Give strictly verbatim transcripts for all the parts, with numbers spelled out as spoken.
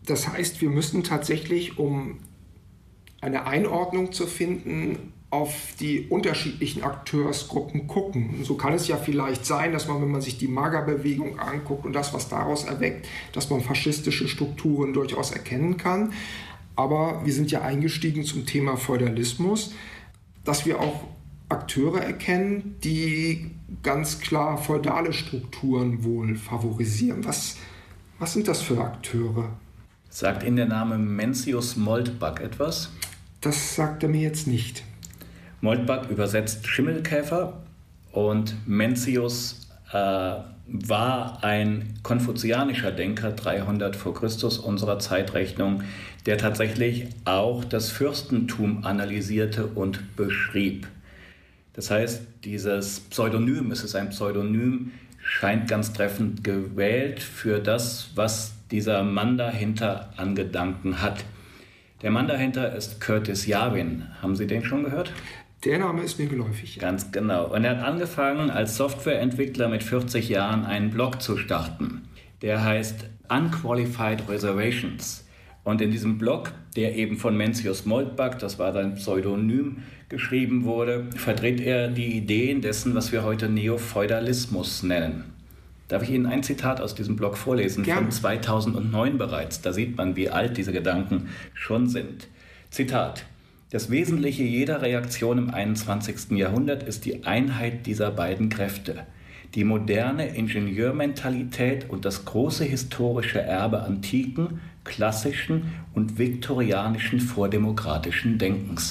Das heißt, wir müssen tatsächlich, um eine Einordnung zu finden, auf die unterschiedlichen Akteursgruppen gucken. So kann es ja vielleicht sein, dass man, wenn man sich die Magerbewegung anguckt und das, was daraus erweckt, dass man faschistische Strukturen durchaus erkennen kann. Aber wir sind ja eingestiegen zum Thema Feudalismus, dass wir auch Akteure erkennen, die ganz klar feudale Strukturen wohl favorisieren. Was, was sind das für Akteure? Sagt Ihnen der Name Mencius Moltbach etwas? Das sagt er mir jetzt nicht. Moltbach übersetzt Schimmelkäfer und Mencius äh, war ein konfuzianischer Denker, dreihundert vor Christus unserer Zeitrechnung, der tatsächlich auch das Fürstentum analysierte und beschrieb. Das heißt, dieses Pseudonym, es ist ein Pseudonym, scheint ganz treffend gewählt für das, was dieser Mann dahinter an Gedanken hat. Der Mann dahinter ist Curtis Yarvin. Haben Sie den schon gehört? Der Name ist mir geläufig. Ja. Ganz genau. Und er hat angefangen, als Softwareentwickler mit vierzig Jahren einen Blog zu starten. Der heißt Unqualified Reservations. Und in diesem Blog, der eben von Mencius Moltbach, das war sein Pseudonym, geschrieben wurde, vertritt er die Ideen dessen, was wir heute Neofeudalismus nennen. Darf ich Ihnen ein Zitat aus diesem Blog vorlesen? Gerne. Von zweitausendneun bereits. Da sieht man, wie alt diese Gedanken schon sind. Zitat: Das Wesentliche jeder Reaktion im einundzwanzigsten Jahrhundert ist die Einheit dieser beiden Kräfte. Die moderne Ingenieurmentalität und das große historische Erbe antiken, klassischen und viktorianischen vordemokratischen Denkens.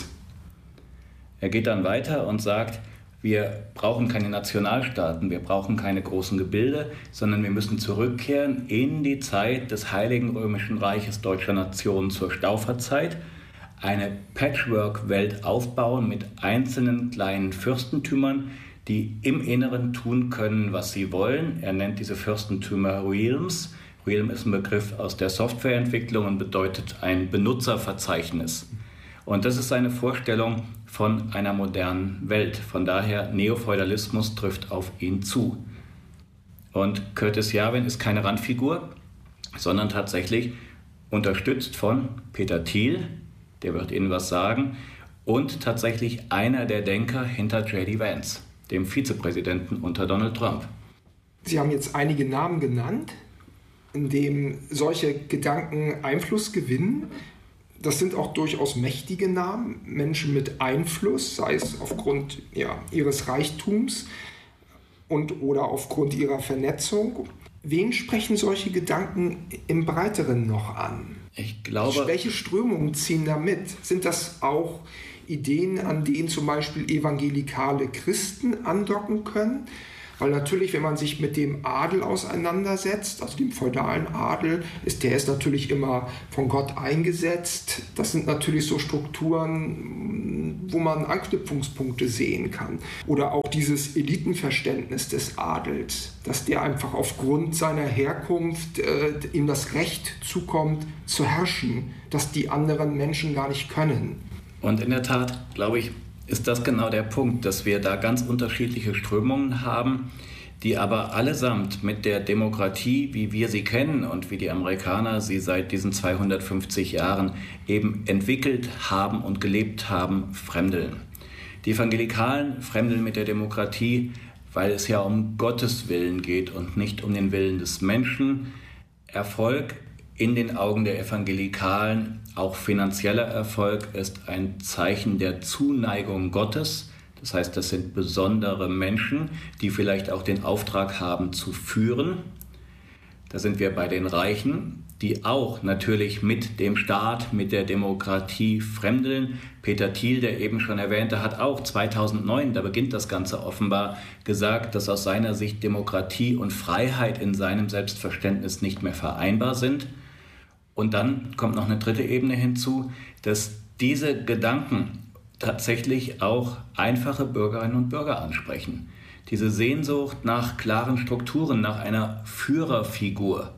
Er geht dann weiter und sagt, wir brauchen keine Nationalstaaten, wir brauchen keine großen Gebilde, sondern wir müssen zurückkehren in die Zeit des Heiligen Römischen Reiches deutscher Nation zur Stauferzeit, eine Patchwork-Welt aufbauen mit einzelnen kleinen Fürstentümern, die im Inneren tun können, was sie wollen. Er nennt diese Fürstentümer Realms. Realm ist ein Begriff aus der Softwareentwicklung und bedeutet ein Benutzerverzeichnis. Und das ist seine Vorstellung von einer modernen Welt. Von daher, Neofeudalismus trifft auf ihn zu. Und Curtis Yarvin ist keine Randfigur, sondern tatsächlich unterstützt von Peter Thiel, der wird Ihnen was sagen, und tatsächlich einer der Denker hinter J D Vance, dem Vizepräsidenten unter Donald Trump. Sie haben jetzt einige Namen genannt, in denen solche Gedanken Einfluss gewinnen. Das sind auch durchaus mächtige Namen, Menschen mit Einfluss, sei es aufgrund ja, ihres Reichtums und oder aufgrund ihrer Vernetzung. Wen sprechen solche Gedanken im Breiteren noch an? Ich glaube, welche Strömungen ziehen da mit? Sind das auch Ideen, an denen zum Beispiel evangelikale Christen andocken können? Weil natürlich, wenn man sich mit dem Adel auseinandersetzt, also dem feudalen Adel, ist der ist natürlich immer von Gott eingesetzt. Das sind natürlich so Strukturen, wo man Anknüpfungspunkte sehen kann. Oder auch dieses Elitenverständnis des Adels, dass der einfach aufgrund seiner Herkunft äh, ihm das Recht zukommt, zu herrschen, das die anderen Menschen gar nicht können. Und in der Tat, glaube ich, ist das genau der Punkt, dass wir da ganz unterschiedliche Strömungen haben, die aber allesamt mit der Demokratie, wie wir sie kennen und wie die Amerikaner sie seit diesen zweihundertfünfzig Jahren eben entwickelt haben und gelebt haben, fremdeln. Die Evangelikalen fremdeln mit der Demokratie, weil es ja um Gottes Willen geht und nicht um den Willen des Menschen. Erfolg in den Augen der Evangelikalen, auch finanzieller Erfolg, ist ein Zeichen der Zuneigung Gottes. Das heißt, das sind besondere Menschen, die vielleicht auch den Auftrag haben zu führen. Da sind wir bei den Reichen, die auch natürlich mit dem Staat, mit der Demokratie fremdeln. Peter Thiel, der eben schon erwähnte, hat auch zweitausendneun, da beginnt das Ganze offenbar, gesagt, dass aus seiner Sicht Demokratie und Freiheit in seinem Selbstverständnis nicht mehr vereinbar sind. Und dann kommt noch eine dritte Ebene hinzu, dass diese Gedanken tatsächlich auch einfache Bürgerinnen und Bürger ansprechen. Diese Sehnsucht nach klaren Strukturen, nach einer Führerfigur,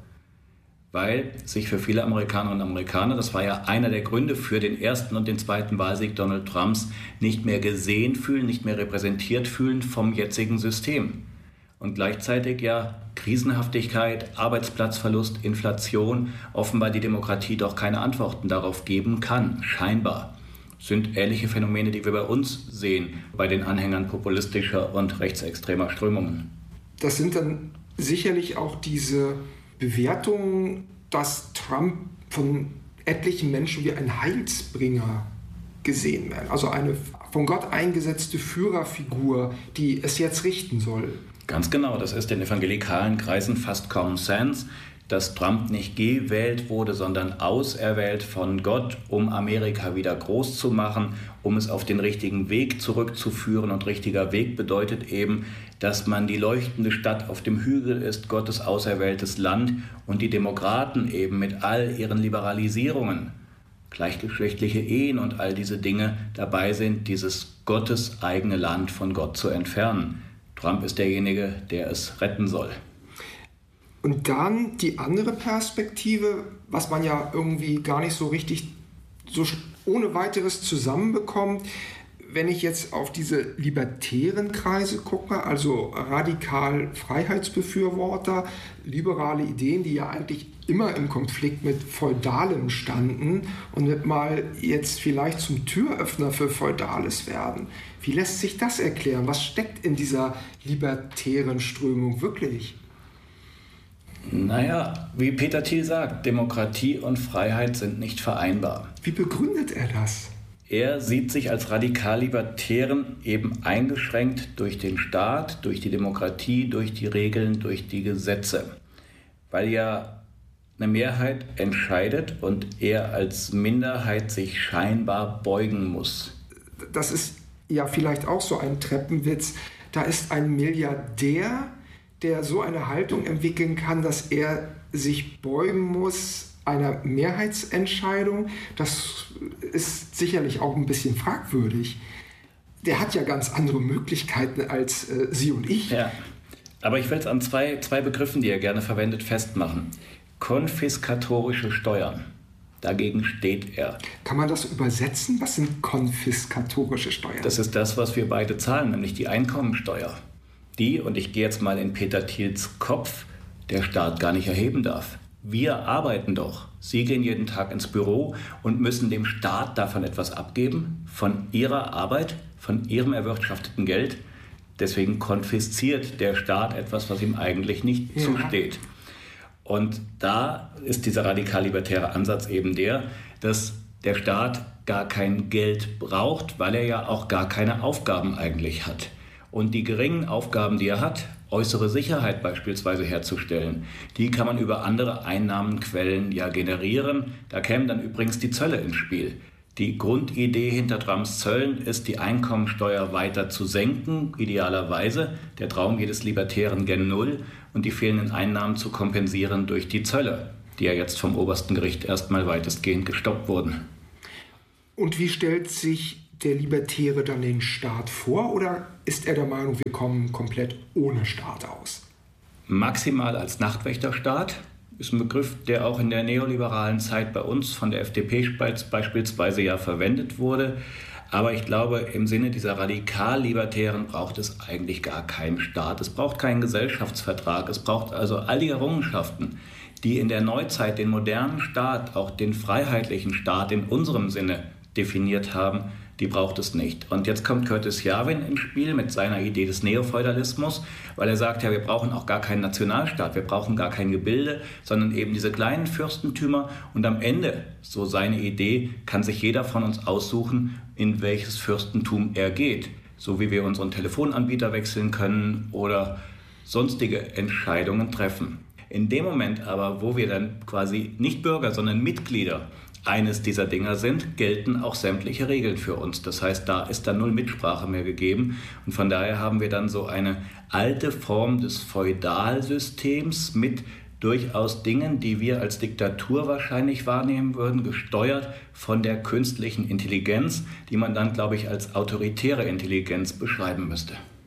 weil sich für viele Amerikaner und Amerikaner, das war ja einer der Gründe für den ersten und den zweiten Wahlsieg Donald Trumps, nicht mehr gesehen fühlen, nicht mehr repräsentiert fühlen vom jetzigen System. und gleichzeitig ja Krisenhaftigkeit, Arbeitsplatzverlust, Inflation, offenbar die Demokratie doch keine Antworten darauf geben kann, scheinbar. Das sind ähnliche Phänomene, die wir bei uns sehen, bei den Anhängern populistischer und rechtsextremer Strömungen. Das sind dann sicherlich auch diese Bewertungen, dass Trump von etlichen Menschen wie ein Heilsbringer gesehen werden. Also eine von Gott eingesetzte Führerfigur, die es jetzt richten soll. Ganz genau, das ist in evangelikalen Kreisen fast Common Sense, dass Trump nicht gewählt wurde, sondern auserwählt von Gott, um Amerika wieder groß zu machen, um es auf den richtigen Weg zurückzuführen. Und richtiger Weg bedeutet eben, dass man die leuchtende Stadt auf dem Hügel ist, Gottes auserwähltes Land, und die Demokraten eben mit all ihren Liberalisierungen, gleichgeschlechtliche Ehen und all diese Dinge dabei sind, dieses Gottes eigene Land von Gott zu entfernen. Trump ist derjenige, der es retten soll. Und dann die andere Perspektive, was man ja irgendwie gar nicht so richtig so ohne weiteres zusammenbekommt, wenn ich jetzt auf diese libertären Kreise gucke, also radikal Freiheitsbefürworter, liberale Ideen, die ja eigentlich immer im Konflikt mit Feudalem standen und mit mal jetzt vielleicht zum Türöffner für Feudales werden. Wie lässt sich das erklären? Was steckt in dieser libertären Strömung wirklich? Naja, wie Peter Thiel sagt, Demokratie und Freiheit sind nicht vereinbar. Wie begründet er das? Er sieht sich als Radikal-Libertären eben eingeschränkt durch den Staat, durch die Demokratie, durch die Regeln, durch die Gesetze. Weil ja eine Mehrheit entscheidet und er als Minderheit sich scheinbar beugen muss. Das ist ja vielleicht auch so ein Treppenwitz. Da ist ein Milliardär, der so eine Haltung entwickeln kann, dass er sich beugen muss einer Mehrheitsentscheidung. Das ist sicherlich auch ein bisschen fragwürdig. Der hat ja ganz andere Möglichkeiten als äh, Sie und ich. Ja, aber ich will es an zwei, zwei Begriffen, die er gerne verwendet, festmachen. Konfiskatorische Steuern. Dagegen steht er. Kann man das übersetzen? Was sind konfiskatorische Steuern? Das ist das, was wir beide zahlen, nämlich die Einkommensteuer. Die, und ich gehe jetzt mal in Peter Thiels Kopf, der Staat gar nicht erheben darf. Wir arbeiten doch. Sie gehen jeden Tag ins Büro und müssen dem Staat davon etwas abgeben, von Ihrer Arbeit, von Ihrem erwirtschafteten Geld. Deswegen konfisziert der Staat etwas, was ihm eigentlich nicht ja. zusteht. Und da ist dieser radikal-libertäre Ansatz eben der, dass der Staat gar kein Geld braucht, weil er ja auch gar keine Aufgaben eigentlich hat. Und die geringen Aufgaben, die er hat, äußere Sicherheit beispielsweise herzustellen, die kann man über andere Einnahmenquellen ja generieren. Da kämen dann übrigens die Zölle ins Spiel. Die Grundidee hinter Trumps Zöllen ist, die Einkommensteuer weiter zu senken, idealerweise, der Traum jedes Libertären gen Null, und die fehlenden Einnahmen zu kompensieren durch die Zölle, die ja jetzt vom obersten Gericht erstmal weitestgehend gestoppt wurden. Und wie stellt sich der Libertäre dann den Staat vor, oder ist er der Meinung, wir kommen komplett ohne Staat aus? Maximal als Nachtwächterstaat ist ein Begriff, der auch in der neoliberalen Zeit bei uns von der F D P beispielsweise ja verwendet wurde. Aber ich glaube, im Sinne dieser radikal-Libertären braucht es eigentlich gar keinen Staat. Es braucht keinen Gesellschaftsvertrag. Es braucht also all die Errungenschaften, die in der Neuzeit den modernen Staat, auch den freiheitlichen Staat in unserem Sinne definiert haben, die braucht es nicht. Und jetzt kommt Curtis Yarvin ins Spiel mit seiner Idee des Neofeudalismus, weil er sagt, ja, wir brauchen auch gar keinen Nationalstaat, wir brauchen gar kein Gebilde, sondern eben diese kleinen Fürstentümer. Und am Ende, so seine Idee, kann sich jeder von uns aussuchen, in welches Fürstentum er geht. So wie wir unseren Telefonanbieter wechseln können oder sonstige Entscheidungen treffen. In dem Moment aber, wo wir dann quasi nicht Bürger, sondern Mitglieder eines dieser Dinger sind, gelten auch sämtliche Regeln für uns. Das heißt, da ist dann null Mitsprache mehr gegeben. Und von daher haben wir dann so eine alte Form des Feudalsystems mit durchaus Dingen, die wir als Diktatur wahrscheinlich wahrnehmen würden, gesteuert von der künstlichen Intelligenz, die man dann, glaube ich, als autoritäre Intelligenz beschreiben müsste.